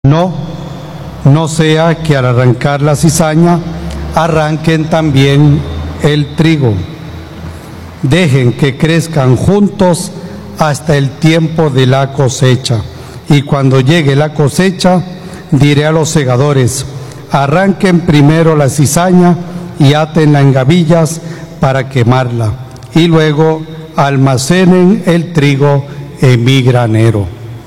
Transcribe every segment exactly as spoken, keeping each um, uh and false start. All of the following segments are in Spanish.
No, no sea que al arrancar la cizaña arranquen también el trigo. Dejen que crezcan juntos hasta el tiempo de la cosecha. Y cuando llegue la cosecha, diré a los segadores: arranquen primero la cizaña y átenla en gavillas para quemarla, y luego almacenen el trigo en mi granero.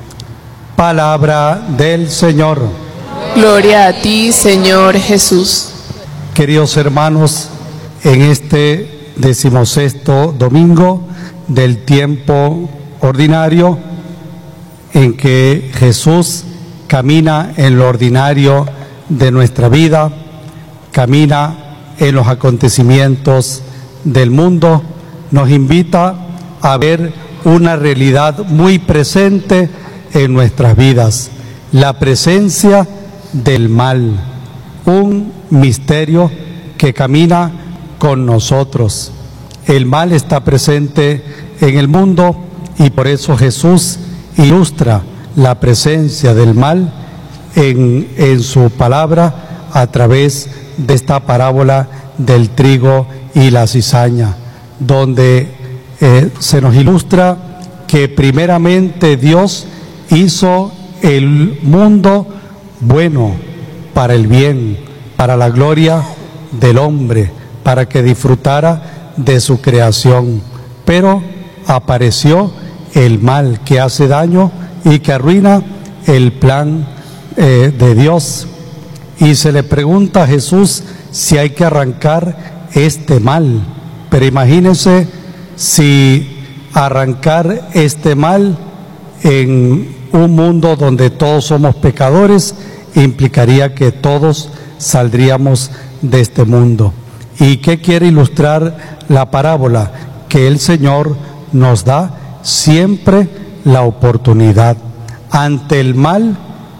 Palabra del Señor. Gloria a ti, Señor Jesús. Queridos hermanos, en este decimosexto domingo del tiempo ordinario, en que Jesús camina en lo ordinario de nuestra vida, camina en los acontecimientos del mundo, nos invita a ver una realidad muy presente en nuestras vidas, la presencia del mal, un misterio que camina con nosotros. El mal está presente en el mundo y por eso Jesús ilustra la presencia del mal en, en su palabra a través de esta parábola del trigo y la cizaña, donde eh, se nos ilustra que primeramente Dios hizo el mundo bueno para el bien, para la gloria del hombre, para que disfrutara de su creación. Pero apareció el mal que hace daño y que arruina el plan eh, de Dios. Y se le pregunta a Jesús si hay que arrancar este mal. Pero imagínense si arrancar este mal en un mundo donde todos somos pecadores implicaría que todos saldríamos de este mundo. ¿Y qué quiere ilustrar la parábola? Que el Señor nos da siempre la oportunidad ante el mal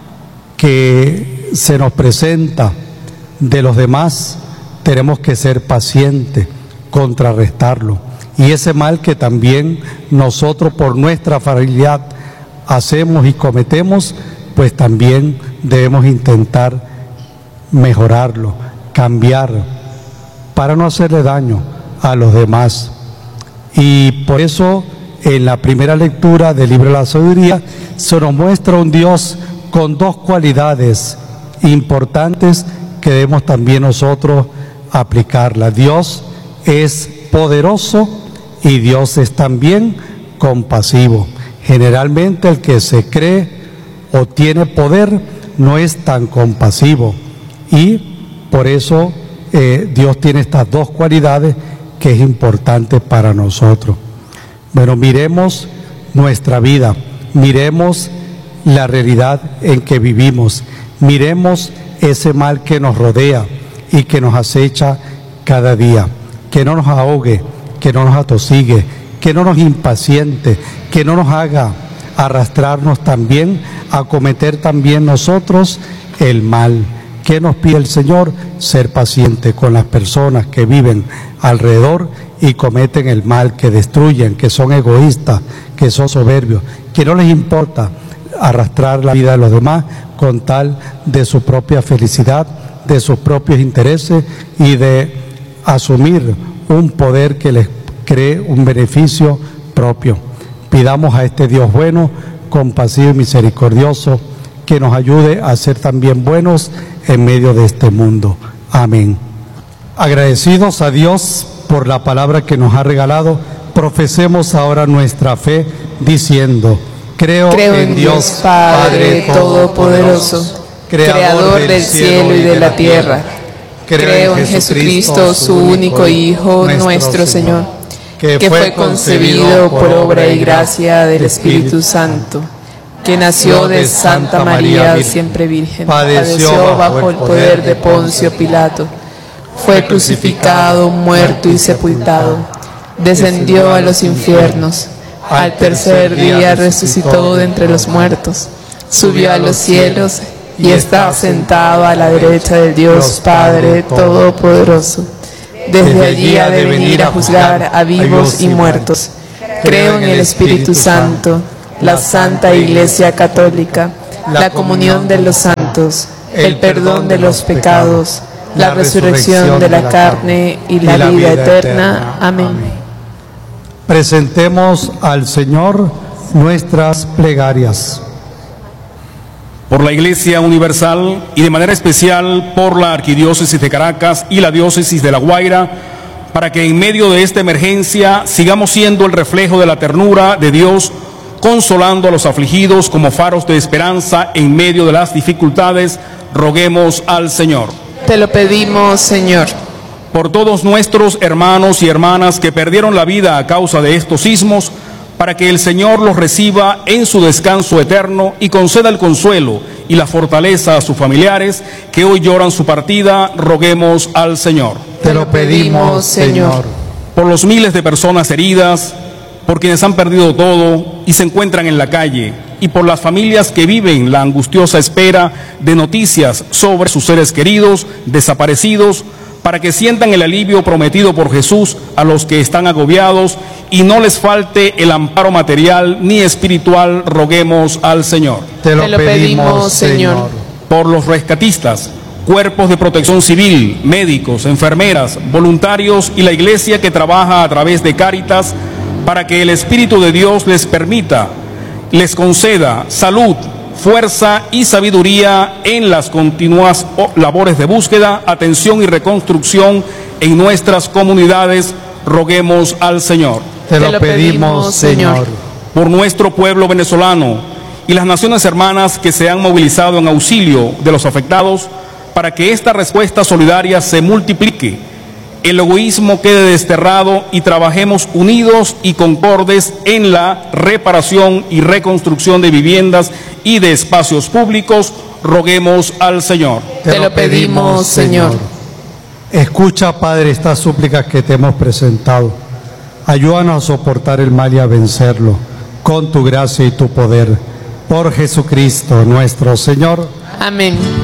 que se nos presenta de los demás. Tenemos que ser pacientes, contrarrestarlo, y ese mal que también nosotros por nuestra fragilidad hacemos y cometemos, pues también debemos intentar mejorarlo, cambiar, para no hacerle daño a los demás. Y por eso en la primera lectura del libro de la sabiduría se nos muestra un Dios con dos cualidades importantes que debemos también nosotros aplicarla. Dios es poderoso y Dios es también compasivo. Generalmente el que se cree o tiene poder no es tan compasivo, y por eso eh, Dios tiene estas dos cualidades que es importante para nosotros. Bueno, miremos nuestra vida, miremos la realidad en que vivimos, miremos ese mal que nos rodea y que nos acecha cada día, que no nos ahogue, que no nos atosigue, que no nos impaciente, que no nos haga arrastrarnos también a cometer también nosotros el mal. ¿Qué nos pide el Señor? Ser paciente con las personas que viven alrededor y cometen el mal, que destruyen, que son egoístas, que son soberbios, que no les importa arrastrar la vida de los demás con tal de su propia felicidad, de sus propios intereses y de asumir un poder que les cree un beneficio propio. Pidamos a este Dios bueno, compasivo y misericordioso, que nos ayude a ser también buenos en medio de este mundo. Amén. Agradecidos a Dios por la palabra que nos ha regalado, profesemos ahora nuestra fe diciendo: Creo, Creo en, en Dios, Dios Padre Todopoderoso, Creador del cielo y de la tierra. Creo en Jesucristo, su único Hijo, nuestro Señor, que fue concebido por obra y gracia del Espíritu Santo, que nació de Santa María, siempre Virgen, padeció bajo el poder de Poncio Pilato, fue crucificado, muerto y sepultado, descendió a los infiernos, al tercer día resucitó de entre los muertos, subió a los cielos y está sentado a la derecha del Dios Padre Todopoderoso. Desde allí ha de venir a juzgar a vivos y muertos. Creo en el Espíritu Santo, la Santa Iglesia Católica, la comunión de los santos, el perdón de los pecados, la resurrección de la carne y la vida eterna. Amén. Presentemos al Señor nuestras plegarias. Por la Iglesia Universal y de manera especial por la Arquidiócesis de Caracas y la Diócesis de La Guaira, para que en medio de esta emergencia sigamos siendo el reflejo de la ternura de Dios, consolando a los afligidos como faros de esperanza en medio de las dificultades, roguemos al Señor. Te lo pedimos, Señor. Por todos nuestros hermanos y hermanas que perdieron la vida a causa de estos sismos, para que el Señor los reciba en su descanso eterno y conceda el consuelo y la fortaleza a sus familiares que hoy lloran su partida, roguemos al Señor. Te lo pedimos, Señor. Por los miles de personas heridas, por quienes han perdido todo y se encuentran en la calle, y por las familias que viven la angustiosa espera de noticias sobre sus seres queridos desaparecidos, para que sientan el alivio prometido por Jesús a los que están agobiados y no les falte el amparo material ni espiritual, roguemos al Señor. Te lo, Te lo pedimos, pedimos, Señor. Por los rescatistas, cuerpos de protección civil, médicos, enfermeras, voluntarios y la Iglesia que trabaja a través de Cáritas, para que el Espíritu de Dios les permita, les conceda salud, fuerza y sabiduría en las continuas labores de búsqueda, atención y reconstrucción en nuestras comunidades, roguemos al Señor. Te lo pedimos, Señor. Por nuestro pueblo venezolano y las naciones hermanas que se han movilizado en auxilio de los afectados, para que esta respuesta solidaria se multiplique, el egoísmo quede desterrado y trabajemos unidos y concordes en la reparación y reconstrucción de viviendas y de espacios públicos, roguemos al Señor. Te lo pedimos, Señor. Escucha, Padre, estas súplicas que te hemos presentado. Ayúdanos a soportar el mal y a vencerlo con tu gracia y tu poder. Por Jesucristo nuestro Señor. Amén.